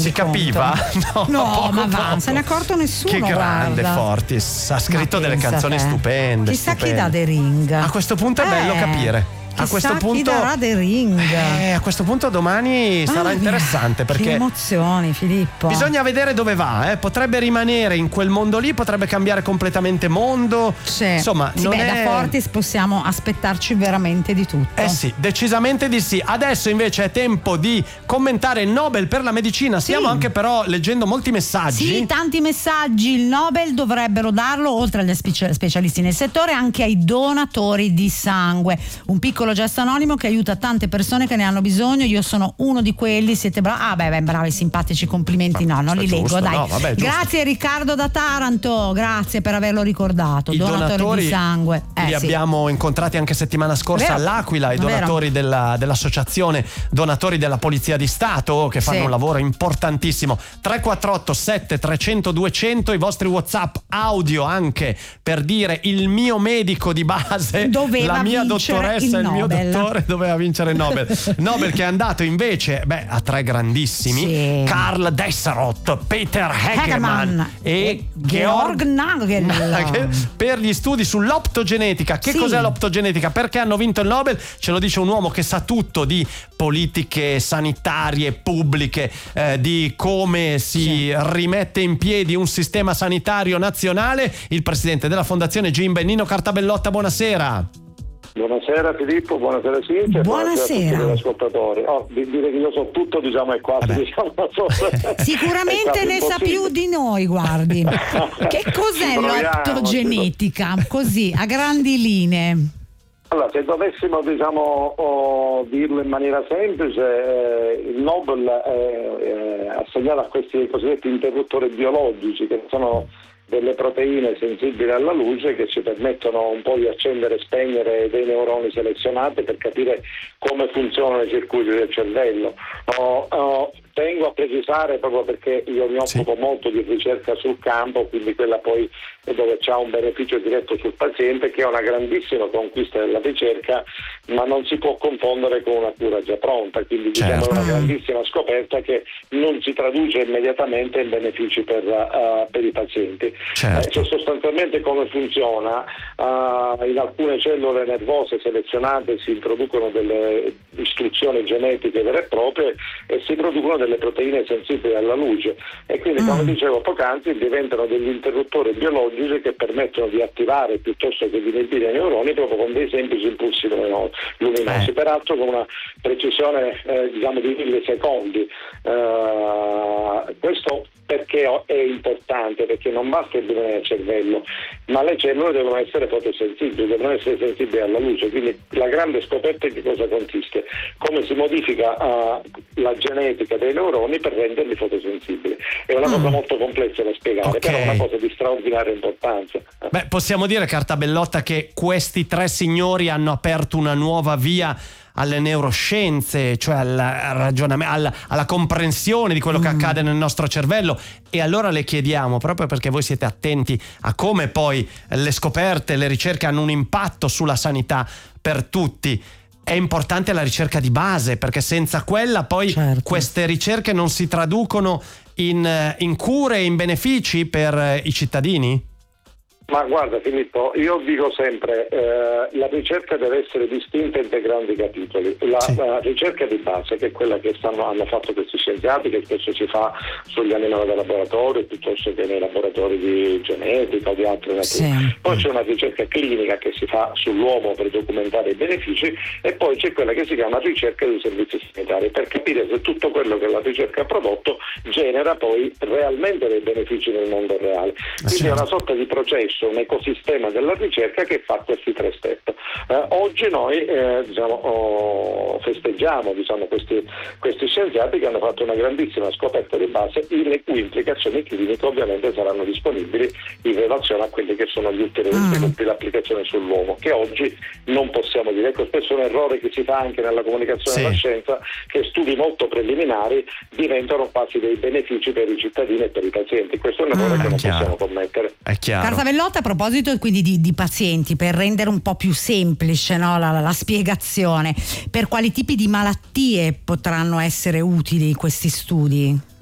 si capiva? No, ma va, non se ne è accorto nessuno. Che grande, guarda. Fortis, ha scritto delle canzoni stupende. Chissà chi dà The Ring. A questo punto è bello capire. A questo punto chi darà The Ring. A questo punto domani sarà interessante, perché che emozioni, Filippo. Bisogna vedere dove va, potrebbe rimanere in quel mondo lì, potrebbe cambiare completamente mondo. Sì. Insomma, non è... da Fortis possiamo aspettarci veramente di tutto. Sì, decisamente di sì. Adesso invece è tempo di commentare il Nobel per la medicina. Stiamo anche però leggendo molti messaggi. Sì, tanti messaggi. Il Nobel dovrebbero darlo, oltre agli specialisti nel settore, anche ai donatori di sangue. Un piccolo gesto anonimo che aiuta tante persone che ne hanno bisogno. Io sono uno di quelli. Siete bravi. Bravi, simpatici, complimenti. No, non li leggo, dai. No, vabbè, grazie Riccardo da Taranto, grazie per averlo ricordato. I donatori di sangue li abbiamo incontrati anche settimana scorsa all'Aquila, i donatori dell'associazione Donatori della Polizia di Stato, che fanno un lavoro importantissimo. 348 7300 200, i vostri WhatsApp audio anche per dire il mio medico di base, la mia dottoressa, il mio dottore doveva vincere il Nobel. Nobel che è andato invece a tre grandissimi, Karl Desserot, Peter Hegemann e Georg Nagel per gli studi sull'optogenetica. Che cos'è l'optogenetica? Perché hanno vinto il Nobel? Ce lo dice un uomo che sa tutto di politiche sanitarie pubbliche, di come si rimette in piedi un sistema sanitario nazionale, il presidente della fondazione Gimbe, Nino Cartabellotta. Buonasera. Buonasera Filippo, buonasera Cinzia, buonasera a tutti gli ascoltatori. Dire che io so tutto, è quasi sicuramente ne sa più di noi, guardi. Che cos'è l'optogenetica? Così, a grandi linee. Allora, se dovessimo dirlo in maniera semplice, il Nobel è assegnato a questi cosiddetti interruttori biologici, che sono delle proteine sensibili alla luce che ci permettono un po' di accendere e spegnere dei neuroni selezionati per capire come funzionano i circuiti del cervello. Tengo a precisare, proprio perché io mi occupo molto di ricerca sul campo, quindi quella poi è dove c'ha un beneficio diretto sul paziente, che è una grandissima conquista della ricerca, ma non si può confondere con una cura già pronta, quindi è una grandissima scoperta che non si traduce immediatamente in benefici per i pazienti. Sostanzialmente come funziona? In alcune cellule nervose selezionate si introducono delle istruzioni genetiche vere e proprie e si producono delle proteine sensibili alla luce, e quindi, come dicevo poc'anzi, diventano degli interruttori biologici che permettono di attivare piuttosto che di inibire i neuroni proprio con dei semplici impulsi luminosi, peraltro con una precisione di millisecondi. Questo perché è importante? Perché non basta il bene del cervello, ma le cellule devono essere fotosensibili, devono essere sensibili alla luce. Quindi la grande scoperta in che cosa consiste? Come si modifica la genetica dei neuroni per renderli fotosensibili. È una cosa molto complessa da spiegare, però è una cosa di straordinaria importanza. Possiamo dire, Cartabellotta, che questi tre signori hanno aperto una nuova via alle neuroscienze, cioè al ragionamento, alla comprensione di quello che accade nel nostro cervello. E allora le chiediamo, proprio perché voi siete attenti a come poi le scoperte, le ricerche hanno un impatto sulla sanità per tutti, è importante la ricerca di base, perché senza quella poi queste ricerche non si traducono in cure e in benefici per i cittadini? Ma guarda Filippo, io dico sempre la ricerca deve essere distinta in dei grandi capitoli. La ricerca di base, che è quella che hanno fatto questi scienziati, che spesso si fa sugli animali da laboratorio piuttosto che nei laboratori di genetica o di altre nature. Poi c'è una ricerca clinica che si fa sull'uomo per documentare i benefici, e poi c'è quella che si chiama ricerca dei servizi sanitari, per capire se tutto quello che la ricerca ha prodotto genera poi realmente dei benefici nel mondo reale. Quindi è una sorta di processo, un ecosistema della ricerca che fa questi tre step. Oggi noi festeggiamo questi scienziati che hanno fatto una grandissima scoperta di base, le cui implicazioni cliniche ovviamente saranno disponibili in relazione a quelli che sono gli ulteriori sviluppi di applicazione sull'uomo, che oggi non possiamo dire. Ecco, spesso è un errore che si fa anche nella comunicazione della scienza, che studi molto preliminari diventano quasi dei benefici per i cittadini e per i pazienti. Questo è un errore che non possiamo commettere. È chiaro. Cartabellotta, a proposito quindi di pazienti, per rendere un po' più semplice la spiegazione, per quali tipi di malattie potranno essere utili questi studi?